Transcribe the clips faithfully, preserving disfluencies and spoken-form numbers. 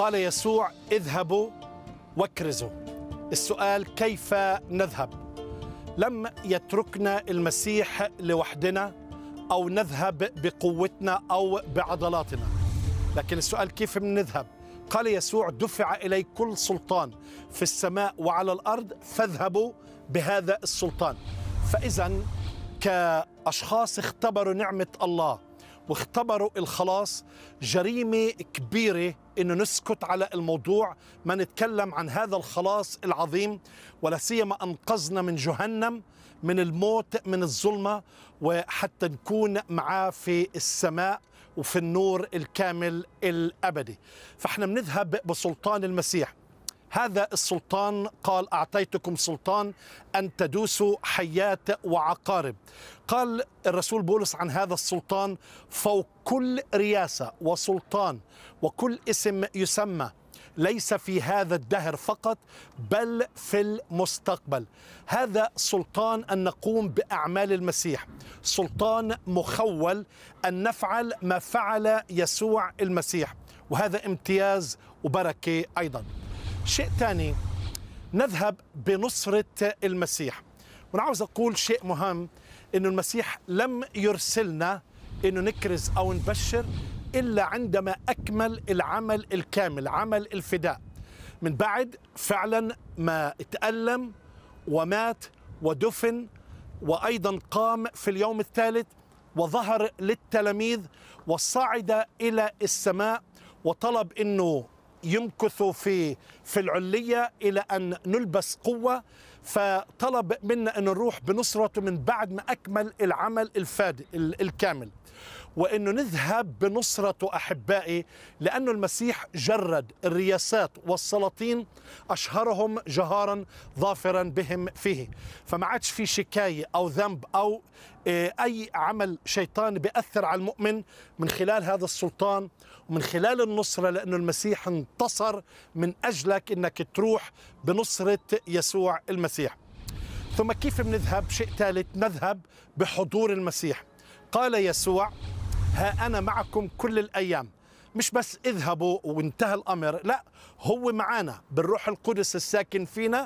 قال يسوع: اذهبوا واكرزوا. السؤال: كيف نذهب؟ لم يتركنا المسيح لوحدنا أو نذهب بقوتنا أو بعضلاتنا، لكن السؤال: كيف نذهب؟ قال يسوع: دفع إلي كل سلطان في السماء وعلى الأرض، فاذهبوا بهذا السلطان. فإذا كأشخاص اختبروا نعمة الله واختبروا الخلاص، جريمة كبيرة إنه نسكت على الموضوع، ما نتكلم عن هذا الخلاص العظيم، ولا سيما أنقذنا من جهنم، من الموت، من الظلمة، وحتى نكون معاه في السماء وفي النور الكامل الأبدي. فإحنا بنذهب بسلطان المسيح. هذا السلطان قال: أعطيتكم سلطان أن تدوسوا حيات وعقارب. قال الرسول بولس عن هذا السلطان: فوق كل رياسة وسلطان وكل اسم يسمى، ليس في هذا الدهر فقط بل في المستقبل. هذا سلطان أن نقوم بأعمال المسيح، سلطان مخول أن نفعل ما فعل يسوع المسيح، وهذا امتياز وبركة أيضا. شيء ثاني، نذهب بنصرة المسيح. وأنا عاوز أقول شيء مهم، إنه المسيح لم يرسلنا إنه نكرز أو نبشر إلا عندما أكمل العمل الكامل، عمل الفداء، من بعد فعلا ما تألم ومات ودفن، وأيضا قام في اليوم الثالث وظهر للتلاميذ وصعد إلى السماء، وطلب إنه يمكثوا في في العلية إلى أن نلبس قوة. فطلب منا أن نروح بنصرته من بعد ما أكمل العمل الفادي الكامل، وأنه نذهب بنصرته أحبائي، لأن المسيح جرد الرياسات والسلاطين، أشهرهم جهارا ظافرا بهم فيه. فما عادش في شكاية أو ذنب أو أي عمل شيطاني بيأثر على المؤمن من خلال هذا السلطان ومن خلال النصرة، لأنه المسيح انتصر من أجلك أنك تروح بنصرة يسوع المسيح. ثم كيف بنذهب؟ شيء ثالث، نذهب بحضور المسيح. قال يسوع: ها أنا معكم كل الأيام. مش بس اذهبوا وانتهى الأمر، لا، هو معنا بالروح القدس الساكن فينا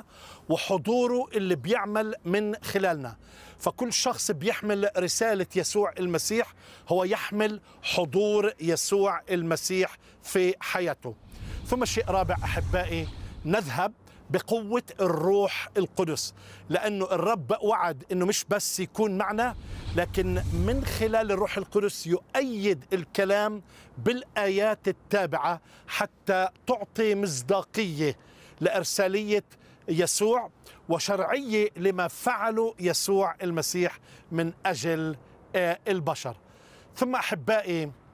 وحضوره اللي بيعمل من خلالنا. فكل شخص بيحمل رسالة يسوع المسيح هو يحمل حضور يسوع المسيح في حياته. ثم شيء رابع أحبائي، نذهب بقوة الروح القدس، لأنه الرب وعد أنه مش بس يكون معنا، لكن من خلال الروح القدس يؤيد الكلام بالآيات التابعة حتى تعطي مصداقية لإرسالية يسوع وشرعية لما فعله يسوع المسيح من أجل البشر. ثم أحبائي،